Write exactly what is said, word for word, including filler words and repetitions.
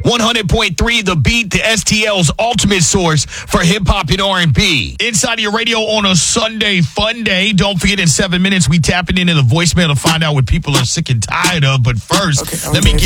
one hundred point three The Beat, the S T L's ultimate source for hip-hop and R and B. Inside of your radio on a Sunday fun day. Don't forget, in seven minutes, we tapping into the voicemail to find out what people are sick and tired of. But first, Okay, let me okay. get